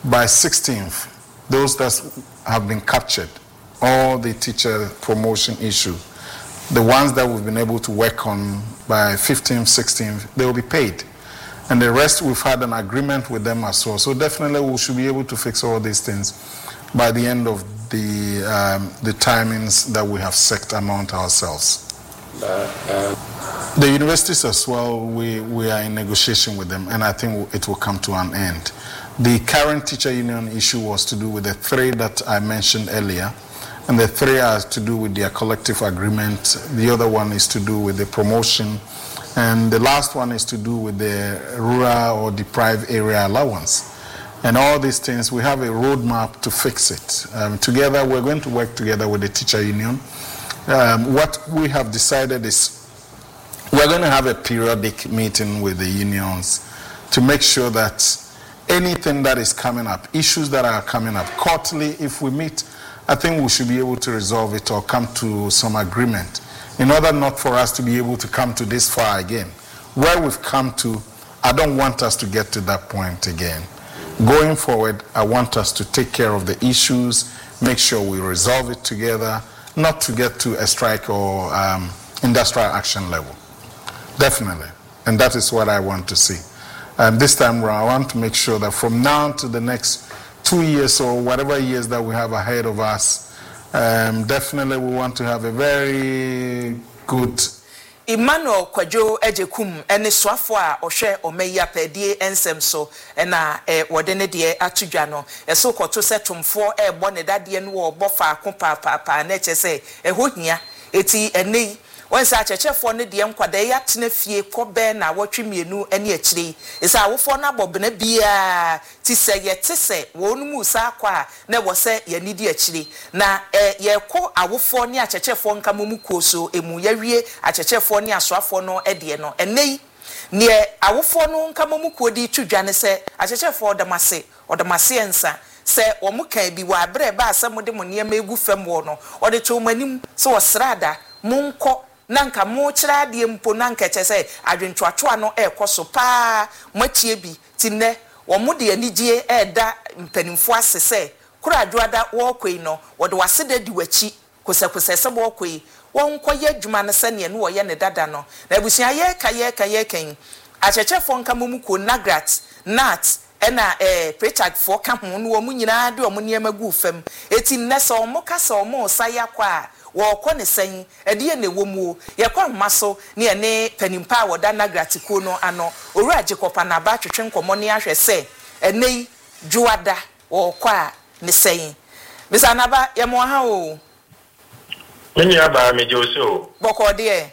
by 16th, those that have been captured, all the teacher promotion issue, the ones that we've been able to work on by 15th, 16th, they will be paid. And the rest, we've had an agreement with them as well. So definitely we should be able to fix all these things by the end of the timings that we have set among ourselves. The universities as well, we are in negotiation with them, and I think it will come to an end. The current teacher union issue was to do with the three that I mentioned earlier, and the three are to do with their collective agreement. The other one is to do with the promotion, and the last one is to do with the rural or deprived area allowance. And all these things, we have a roadmap to fix it. Together, we're going to work together with the teacher union. What we have decided is we're going to have a periodic meeting with the unions to make sure that anything that is coming up, issues that are coming up, quarterly, if we meet, I think we should be able to resolve it or come to some agreement in order not for us to be able to come to this far again. Where we've come to, I don't want us to get to that point again. Going forward, I want us to take care of the issues, make sure we resolve it together, not to get to a strike or industrial action level. Definitely. And that is what I want to see. This time around, I want to make sure that from now to the next 2 years or whatever years that we have ahead of us, definitely we want to have a very good Emmanuel Kwajo Ejekum ene swafo a ohwe omeya pedie ensem so na wode ne de atudwa no eso koto setumfo ebo ne dade no wo bofa ko papa na chese ehohia eti enei wonsa achechefo ne de nkwada ya tena fie kobe na wotwemienu ene akire isa awofo na bobena bia tiseye wonu sa kwa na wo se yanidi akire na ye ko awofo ne achechefo nka momuko so emu yawie achechefo ne asoafo no ede no enei ne awofo no nka momuko di tudwa ne se achechefo odamase ensa se omukan bi wa bre ba asem de mo ne ma egu fam wo no ode to manim se wo srada monko nanka mo kira de mpo nanka chese adwentwatwa no ekoso pa matie bi tinne wo mo de anigye eda mpanimfo asese kura adwada wo kwei no wo de waseda di wachi kosakosese bo kwei won koye adwuma ne sene ne wo ye ne dada no na abusia ye kan achechefo nka momuko nat ena Richard for camp no wo munyina de wo niam agu fam eti nnese o mo kasa o mo saya kwa wo ko ne sen ede ne wo mu ye kwa maso ne ne panimpa wo da nagratiko no ano owura jekopa na ba twetwe nkomo ne ahwe se enei juada wo kwa ne sen bisa na ba ye mo ha o Mini aba me joso boko de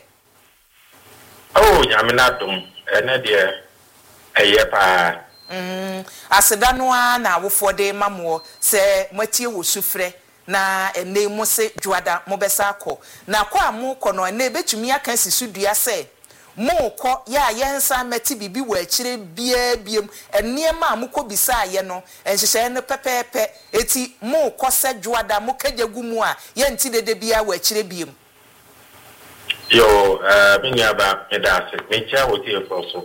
oh nyame na dum ene de eye pa aseda no na awofo de mamo se matie wo sufre na ene mo se juada mo besa akọ na kwa amo kọ no ene betumi aka sisudua se mo kọ ya yensa meti bibi wo akire biem ene ma amukọ bisa ye no enhyehyɛ ne pepepe eti mo kọ se juada mo kagyagu mu a ye nti dede bia wo akire biem yo binya ba medase mecha wo tie so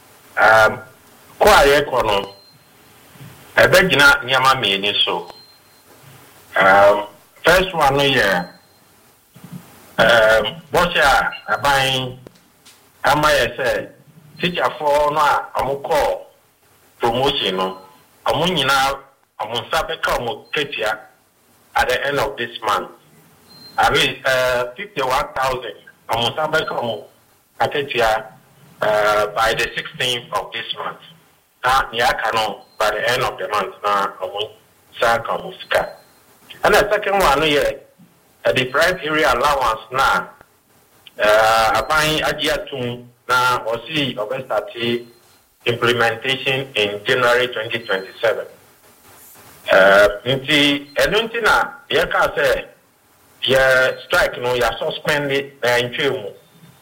kwa ye kọ no ebegina nyama me ni so first one no yeah bocha aban ama ye say teacher for no amukọ promotion no amunyina amunsa beka amu ketia at the end of this month I mean 51,000 amunsa beka amu ketia by the 16th of this month no by the end of the month na amunsa kamuska. And the second one, the private area allowance now. Applying Ajiatum now or see of start implementation in January 2027. Enuntina, Yaka say, yeah, strike no, ya suspend it in Chimu.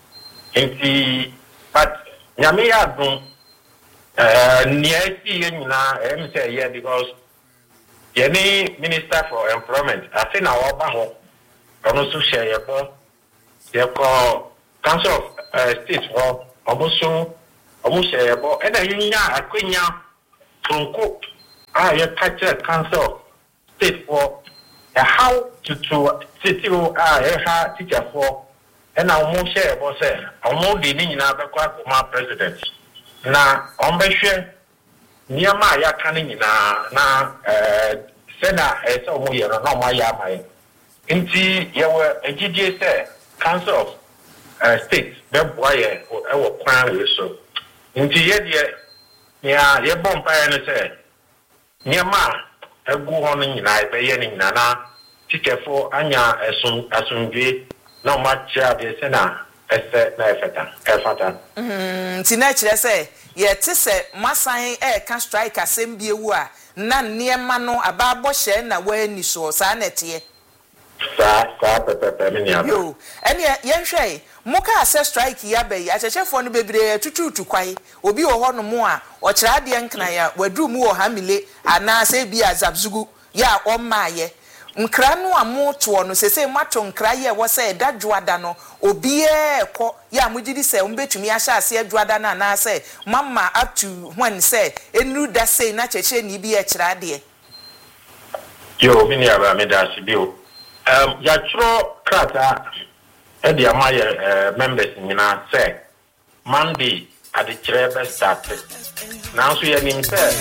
But Yamia Dum near see say, yeah, because any Minister for Employment, I think our Baho can also share your Council of State for almost share and then a queen from cook you catch a council state for how to city teacher for and our more share was our more dealing in our president. Now, on the share near my canning na Sena as a way or no my yamai. Inti, you were a GGS council of state, that wire or our plan so. Inti, yeah, your bomb pioneer say, near ma, a go on in I paying Nana, teacher for Anya as soon no much the Sena as a Tinachre say, yet say, Masai air can strike a same be wa, none near mano about Boshen away so sanity. Yo, and yet, Yanshay, Moka says strike yabe, as a chef on the baby to quay, or be a horn more, or Chadian Knaya, where drew more hamile, and now say be as Abzugu, ya or maye. Nkranu amoto no se mato nkraye wo se da dwoada no obi ko ya mugidi se umbetumi ahya ase dwoada na na se mama up to when say enu da say na cheche ni bi e kira de yo bini aba me da sibio ya tro krata e dia maye members nyina say Monday at the chair start now so ya nim say